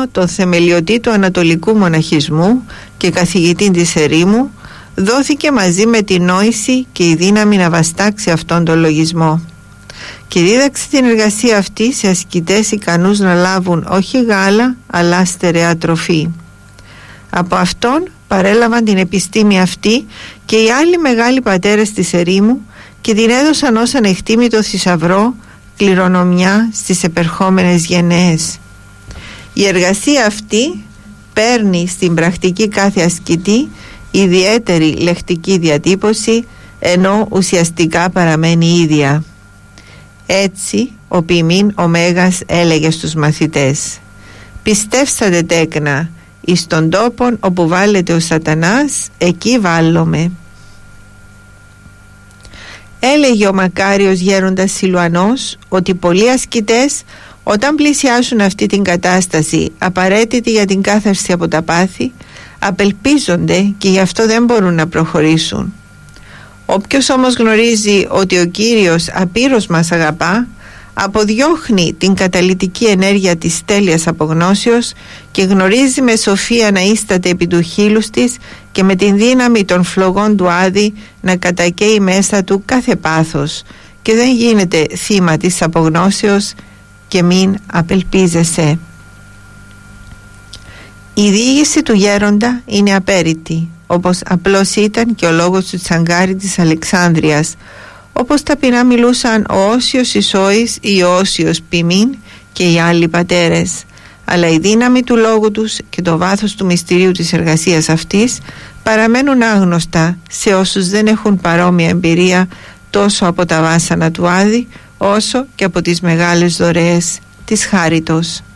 τον θεμελιωτή του ανατολικού μοναχισμού και καθηγητή της ερήμου, δόθηκε μαζί με την νόηση και η δύναμη να βαστάξει αυτόν τον λογισμό, και δίδαξε την εργασία αυτή σε ασκητές ικανούς να λάβουν όχι γάλα αλλά στερεά τροφή. Από αυτόν παρέλαβαν την επιστήμη αυτή και οι άλλοι μεγάλοι πατέρες της ερήμου και την έδωσαν ως ανεκτήμητο θησαυρό, κληρονομιά στις επερχόμενες γενναίες. Η εργασία αυτή παίρνει στην πρακτική κάθε ασκητή ιδιαίτερη λεκτική διατύπωση, ενώ ουσιαστικά παραμένει ίδια. Έτσι ο ποιμήν ο Μέγας έλεγε στους μαθητές: «Πιστεύσατε τέκνα, εις τον τόπον όπου βάλετε ο σατανάς, εκεί βάλλομαι». Έλεγε ο μακάριος γέροντας Σιλουανός ότι πολλοί ασκητές, όταν πλησιάσουν αυτή την κατάσταση απαραίτητη για την κάθαρση από τα πάθη, απελπίζονται και γι' αυτό δεν μπορούν να προχωρήσουν. Όποιος όμως γνωρίζει ότι ο Κύριος απείρως μας αγαπά, αποδιώχνει την καταλυτική ενέργεια της τέλειας απογνώσεως και γνωρίζει με σοφία να ίσταται επί του χείλους της και με την δύναμη των φλογών του Άδη να κατακαίει μέσα του κάθε πάθος, και δεν γίνεται θύμα της απογνώσεως, και μην απελπίζεσαι. Η διήγηση του γέροντα είναι απέριτη, όπως απλώς ήταν και ο λόγος του Τσαγκάρη της Αλεξάνδρειας, όπως ταπεινά μιλούσαν ο Όσιος Ισόης ή ο Όσιος Ποιμήν και οι άλλοι πατέρες, αλλά η δύναμη του λόγου τους και το βάθος του μυστηρίου της εργασίας αυτής παραμένουν άγνωστα σε όσους δεν έχουν παρόμοια εμπειρία τόσο από τα βάσανα του Άδη όσο και από τις μεγάλες δωρεές της Χάριτος.